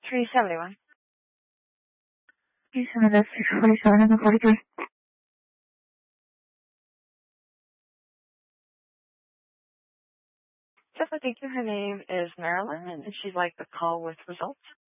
371. That's 647 and 43. Just I think her name is Marilyn, and she'd like the call with results.